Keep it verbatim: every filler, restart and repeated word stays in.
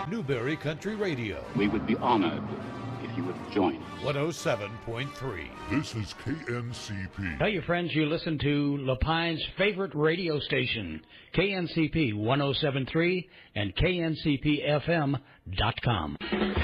Newberry Country Radio. We would be honored if you would join us. one oh seven point three. This is K N C P. Tell your friends you listen to Lapine's favorite radio station, K N C P one oh seven point three and K N C P F M dot com.